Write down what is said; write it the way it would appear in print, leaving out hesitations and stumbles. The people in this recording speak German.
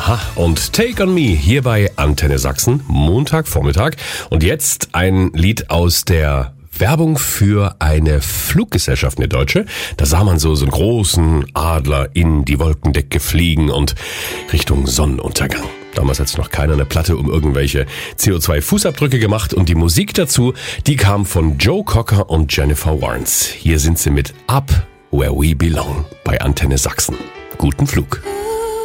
Aha, und Take on Me hier bei Antenne Sachsen, Montagvormittag. Und jetzt ein Lied aus der Werbung für eine Fluggesellschaft, eine deutsche. Da sah man so einen großen Adler in die Wolkendecke fliegen und Richtung Sonnenuntergang. Damals hat noch keiner eine Platte um irgendwelche CO2-Fußabdrücke gemacht und die Musik dazu, die kam von Joe Cocker und Jennifer Warnes. Hier sind sie mit Up Where We Belong bei Antenne Sachsen. Guten Flug.